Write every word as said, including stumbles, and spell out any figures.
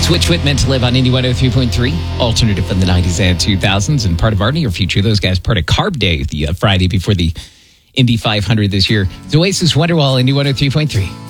Switch Wit, Meant to Live on Indy one oh three point three. Alternative from the nineties and two thousands. And part of our near future, those guys part of Carb Day, the uh, Friday before the Indy five hundred this year. It's Oasis, Wonderwall, Indy one oh three point three.